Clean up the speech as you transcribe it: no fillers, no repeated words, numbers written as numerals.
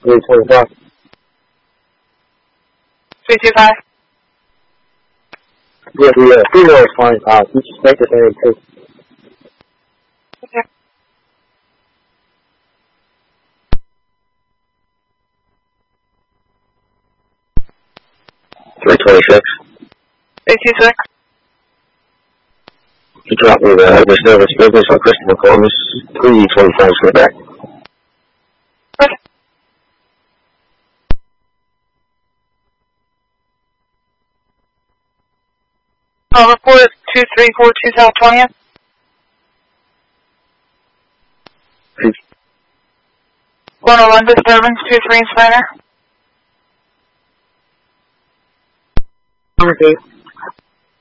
325. 325. Yeah, the female is fine. You just make the area too. Okay. $326. 326. You dropped me the service business on Christopher Columbus. 325 for the back. Okay. Report 2342 South 20th. Going to run disturbance 23 Inspector. Okay.